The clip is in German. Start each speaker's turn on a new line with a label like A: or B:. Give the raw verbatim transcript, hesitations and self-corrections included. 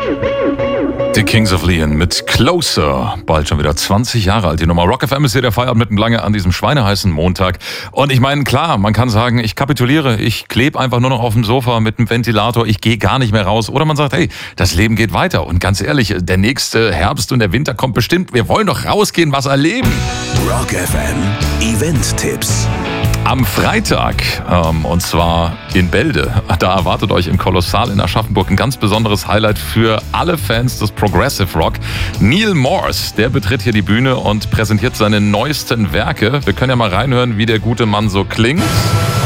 A: Die Kings of Leon mit Closer. Bald schon wieder zwanzig Jahre alt. Die Nummer Rock F M ist hier der Feierabend mitten lange an diesem schweineheißen Montag. Und ich meine, klar, man kann sagen, ich kapituliere. Ich klebe einfach nur noch auf dem Sofa mit dem Ventilator. Ich gehe gar nicht mehr raus. Oder man sagt, hey, das Leben geht weiter. Und ganz ehrlich, der nächste Herbst und der Winter kommt bestimmt. Wir wollen doch rausgehen, was erleben.
B: Rock F M Event-Tipps.
A: Am Freitag, ähm, und zwar in Bälde, da erwartet euch im Kolossal in Aschaffenburg ein ganz besonderes Highlight für alle Fans des Progressive Rock. Neil Morse, der betritt hier die Bühne und präsentiert seine neuesten Werke. Wir können ja mal reinhören, wie der gute Mann so klingt.